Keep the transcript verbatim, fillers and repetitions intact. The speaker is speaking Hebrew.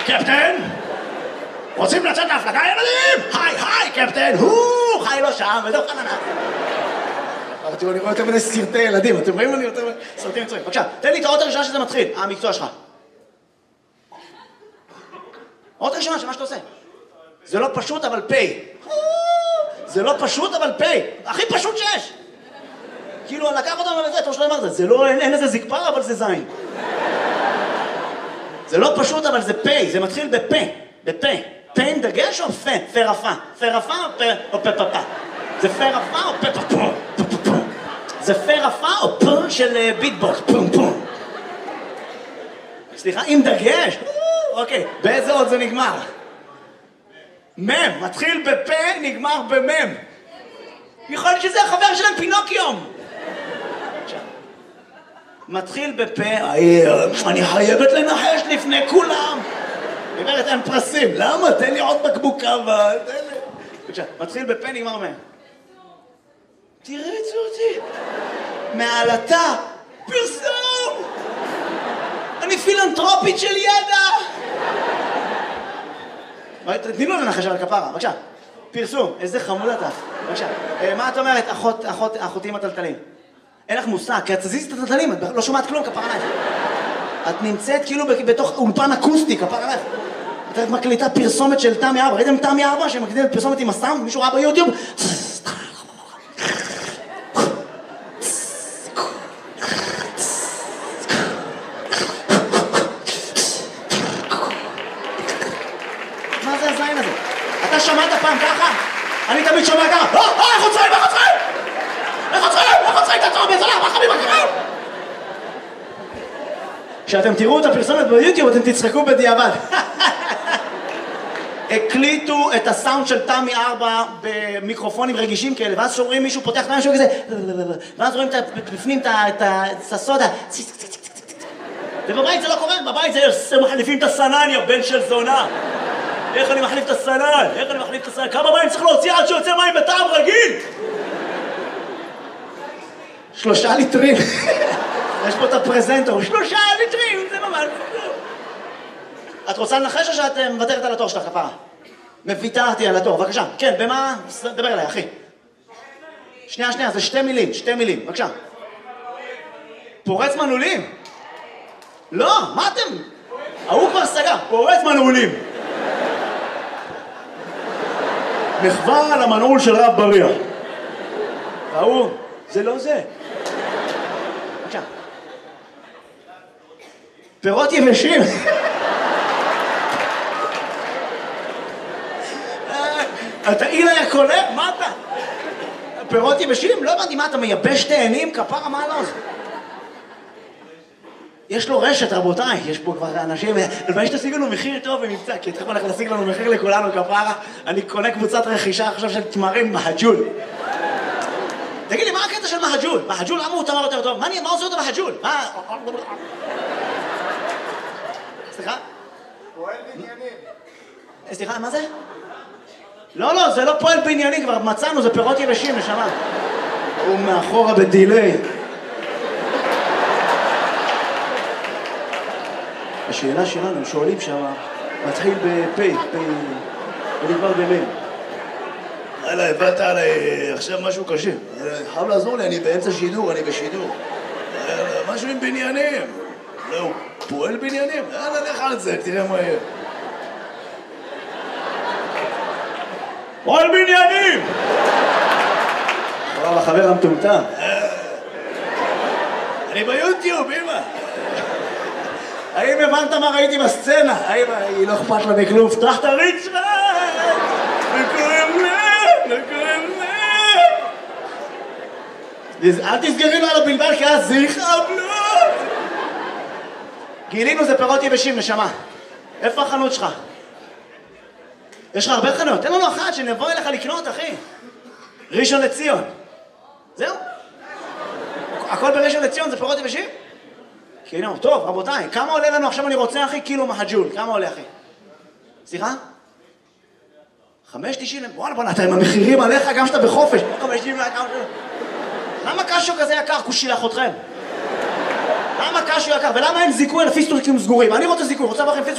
קפטן! רוצים לצאת להפלגה, ילדים? היי, היי, קפטן! הו, חי לא שם, ודו חננה. תראו, אני רואה יותר מדי סרטי ילדים, אתם רואים לי יותר מדי סרטים מצויים. בבקשה, תן לי את האות הראשונה שזה מתחיל, המקצוע שלך. האות הראשונה שמה שאתה עושה. זה לא פשוט, אבל פי. זה לא פשוט, אבל פי. הכי פשוט שיש. כאילו, לקח אותם לזה, אתה שלא אמרת, זה לא, אין לזה זקפה, אבל זה זין. זה לא פשוט, אבל זה פי, זה מתחיל בפה, בפה. פה עם דגש או פה? פה רפה. פה רפה או פה או פה פפה? זה פה רפה או פה פפה? זה פה רפה או פה של ביטבוקס? פום פום. סליחה, עם דגש? אוקיי, באיזה עוד זה נגמר? מם, מתחיל בפה, נגמר במם. יכול להיות שזה החבר שלהם פינוקיום. מתחיל בפה, אני חייבת לנחש לפני כולם. היא אומרת, אין פרסים. למה? תן לי עוד בקבוקה, תן לי. בבקשה, מתחיל בפה, נגמר מהם. תראה את זה אותי. מעלתה, פרסום! אני פילנטרופית של ידע! תני לו לנחש על הכפרה, בבקשה. פרסום, איזה חמוד אתה. בבקשה. מה את אומרת, אחות, אחות, אחותי עם הטלטלים? אין לך מושג, כי את תזיז את הטלטלים, את לא שומעת כלום, כפרה עלייך. את נמצאת כאילו בתוך אולפן אקוסטי, כפרה עלייך. את מקליטה פרסומת של תמי ארבע, ראיתם תמי ארבע שמקליטה פרסומת עם הסם? מישהו ראה ביוטיוב? מה זה הזין הזה? אתה שמעת פעם ככה? אני תמיד שומע ככה, אה, אה, איך עוצרים, איך עוצרים? איך עוצרים, איך עוצרים, תעצור, בזולה, מה חביב, מה קרה? כשאתם תראו את הפרסומת ביוטיוב, אתם תצחקו בדיעבד. הקליטו את הסאונד של תמי ארבע במיקרופונים רגישים כאלה, ואז שומעים מישהו פותח את המשהו כזה, ואז רואים בפנים את הסודה. ובבית זה לא קורה, בבית זה מחליפים את הסנן, יא בן של זונה. איך אני מחליף את הסנן? איך אני מחליף את הסנן? כמה מים צריך להוציא עד שיוצא מים בטעם רגיל? שלושה ליטרים. יש פה את הפרזנטור, שלושה ליטרים, זה ממש... את רוצה לנחש או שאת מוותרת על התור שלך, כפרה? מוויתרתי על התור, בבקשה. כן, במה? דבר אליי, אחי. שנייה, שנייה, זה שתי מילים, שתי מילים, בבקשה. פורץ מנעולים? לא, מה אתם? ההוא כבר סגר, פורץ מנעולים. מחווה על המנעול של רב בריח. ההוא, זה לא זה. בבקשה. פירות יבשים. אתה אילה יא קולה? מה אתה? פירות יבשים? לא הבנתי, מה אתה מייבש תאנים? כפרה, מה לא זה? יש לו רשת, רבותיי, יש פה כבר אנשים, ולבאי שתשיג לנו מחיר טוב במבצע, כי אתם הולך להשיג לנו מחיר לכולנו, כפרה, אני קונה קבוצת רכישה עכשיו של תמרים מהג'ול. תגיד לי, מה הקטע של מהג'ול? מהג'ול, למה הוא תמר יותר טוב? מה עושה אותו מהג'ול? מה? סליחה? פועל בניינים. סליחה, מה זה? לא, לא, זה לא פועל בעניינים, כבר מצאנו, זה פירות יבשים, נשמה. הוא מאחורה בדילי. השאלה שלנו, הם שואלים שם, מתחיל בפי, ונגמר במם. הלאה, הבאת עליי עכשיו משהו קשה. חייב לעזור לי, אני באמצע שידור, אני בשידור. משהו עם בניינים. לא, הוא פועל בניינים? יאללה, לך על זה, תראה מה יהיה. פועל בניינים! וואו, החבר המטומטם. אני ביוטיוב, אמא. האם הבנת מה ראיתי בסצנה? האם היא לא אכפת לה מכלום? פתח את הריצ'רד! וקוראים לב! וקוראים לב! אל תסגרי לו על הבלבל כי אז זה יכאבלות! גילינו זה פירות יבשים, נשמה. איפה החנות שלך? יש לך הרבה חנויות. תן לנו אחת שנבוא אליך לקנות, אחי. ראשון לציון. זהו? הכל בראשון לציון זה פירות יבשים? כאילו, טוב, רבותיי, כמה עולה לנו עכשיו אני רוצה, אחי? קילו מהג'ול. כמה עולה, אחי? סליחה? חמש תשעים? וואלה, בוא נתן עם המחירים עליך גם שאתה בחופש. חמש תשעים כמה שלו. למה קשו כזה יקר? כושי לאחותכם. למה קשו יקר? ולמה אין זיכוי על פיסטוקים סגורים? אני רוצה זיכוי, רוצה בכם פיסטוקים